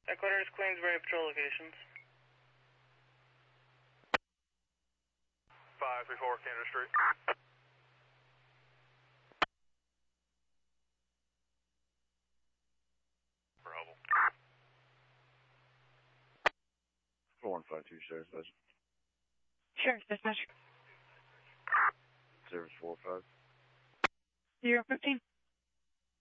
Headquarters, Queensbury patrol locations. 534 Kansas Street. Bravo. 4152 Sheriff's Station. Sheriff's Dispatch. Service 45. 015.